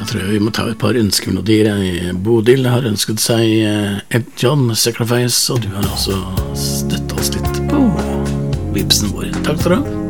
Da tror jeg vi må ta et par ønskemelodier. Bodil har ønsket seg Ed John Sacrifice, og du har også støttet oss litt på Vipsen vår. Takk skal du ha.